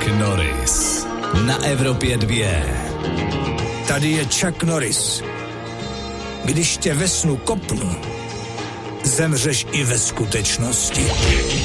Chuck Norris na Evropě 2. Tady je Chuck Norris. Když tě ve snu kopnu, zemřeš i ve skutečnosti.